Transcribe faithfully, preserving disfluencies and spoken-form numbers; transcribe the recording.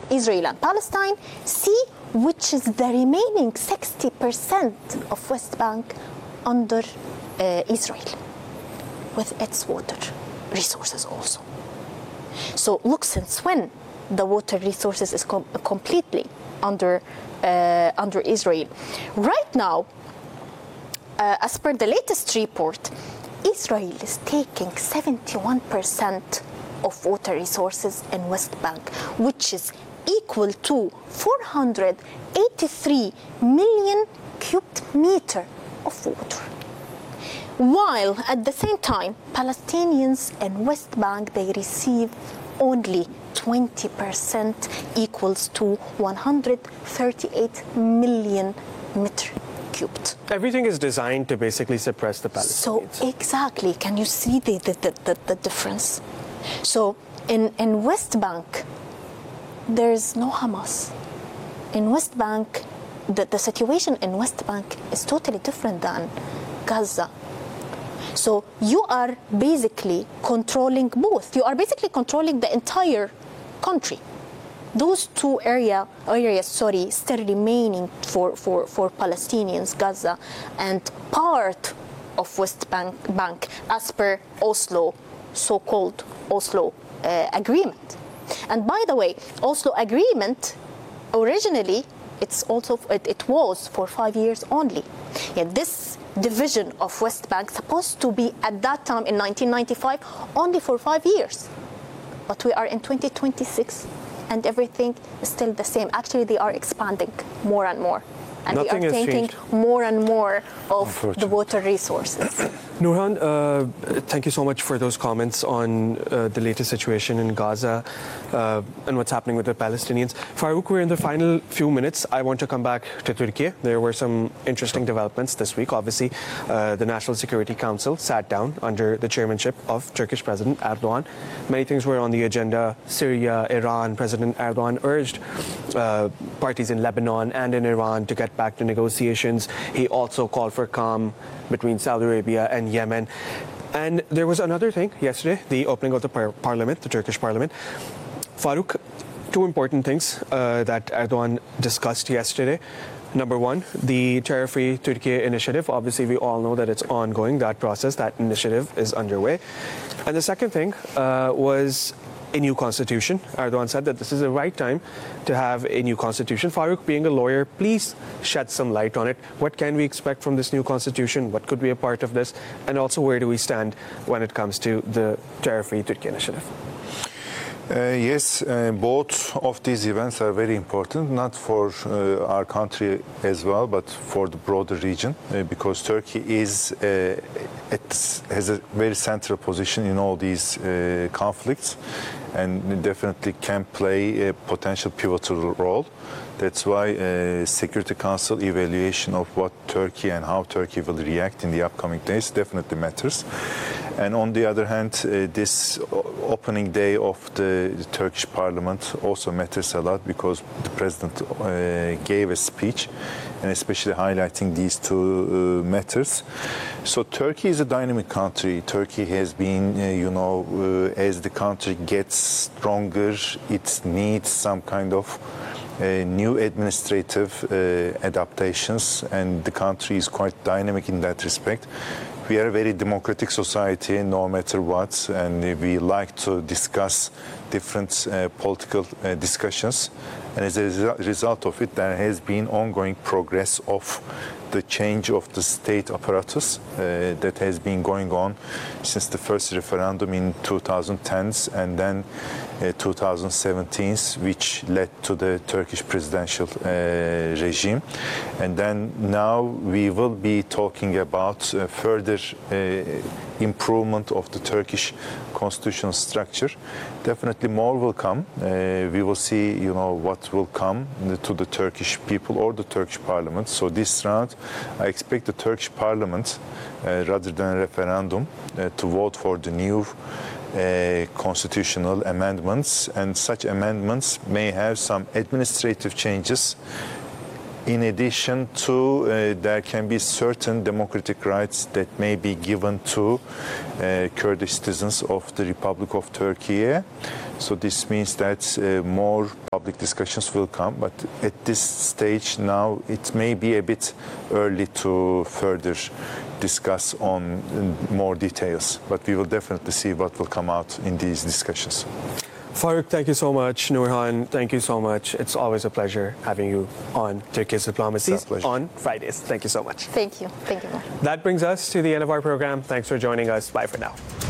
Israel and Palestine. C, which is the remaining sixty percent of West Bank under uh, Israel, with its water resources also. So look, since when the water resources is com- completely under uh, under Israel. Right now, uh, as per the latest report, Israel is taking seventy-one percent of water resources in West Bank, which is equal to four hundred eighty-three million cubic meter of water. While at the same time, Palestinians in West Bank, they receive only twenty percent, equals to one hundred thirty-eight million meter cubed. Everything is designed to basically suppress the Palestinians. So exactly, can you see the, the, the, the, the difference? So in, in West Bank, there's no Hamas. In West Bank, the, the situation in West Bank is totally different than Gaza. So you are basically controlling both. You are basically controlling the entire country. Those two area, areas, sorry, still remaining for, for, for Palestinians, Gaza, and part of West Bank, Bank as per Oslo, so-called Oslo uh, agreement. And by the way, Oslo agreement, originally, it's also it, it was for five years only. Yeah, this division of West Bank supposed to be at that time in nineteen ninety-five only for five years. But we are in twenty twenty-six and everything is still the same. Actually, they are expanding more and more. And Nothing we are taking changed. more and more of the water resources. Nurhan, uh, thank you so much for those comments on uh, the latest situation in Gaza uh, and what's happening with the Palestinians. Farouk, we're in the final few minutes. I want to come back to Turkey. There were some interesting developments this week. Obviously, uh, the National Security Council sat down under the chairmanship of Turkish President Erdogan. Many things were on the agenda. Syria, Iran. President Erdogan urged uh, parties in Lebanon and in Iran to get back to negotiations. He also called for calm between Saudi Arabia and Yemen. And there was another thing yesterday, the opening of the par- parliament, the Turkish parliament. Farouk, two important things uh, that Erdogan discussed yesterday. Number one, the Terror-Free Turkey initiative. Obviously, we all know that it's ongoing, that process, that initiative is underway. And the second thing uh, was a new constitution. Erdogan said that this is the right time to have a new constitution. Farouk, being a lawyer, please shed some light on it. What can we expect from this new constitution? What could be a part of this? And also, where do we stand when it comes to the Terror-Free Turkey initiative? Uh, yes, uh, both of these events are very important, not for uh, our country as well, but for the broader region, uh, because Turkey is uh, it has a very central position in all these uh, conflicts, and definitely can play a potential pivotal role. That's why uh, Security Council evaluation of what Turkey and how Turkey will react in the upcoming days definitely matters. And on the other hand, uh, this opening day of the, the Turkish Parliament also matters a lot, because the president uh, gave a speech, and especially highlighting these two uh, matters. So Turkey is a dynamic country. Turkey has been, uh, you know, uh, as the country gets stronger, it needs some kind of Uh, new administrative uh, adaptations, and the country is quite dynamic in that respect. We are a very democratic society, no matter what, and we like to discuss different uh, political uh, discussions. And as a resu- result of it, there has been ongoing progress of the change of the state apparatus uh, that has been going on since the first referendum in two thousand tens and then uh, two thousand seventeen, which led to the Turkish presidential uh, regime. And then now we will be talking about uh, further uh, improvement of the Turkish constitutional structure. Definitely more will come. Uh, we will see, you know, what will come to the Turkish people or the Turkish parliament. So this round, I expect the Turkish parliament, uh, rather than a referendum, uh, to vote for the new uh, constitutional amendments. And such amendments may have some administrative changes. In addition to, uh, there can be certain democratic rights that may be given to uh, Kurdish citizens of the Republic of Turkey So this means that uh, more public discussions will come, but at this stage now it may be a bit early to further discuss on more details, but we will definitely see what will come out in these discussions. Faruk, thank you so much. Nurhan, thank you so much. It's always a pleasure having you on Turkey's Diplomacy It's our pleasure. on Fridays. Thank you so much. Thank you. Thank you. That brings us to the end of our program. Thanks for joining us. Bye for now.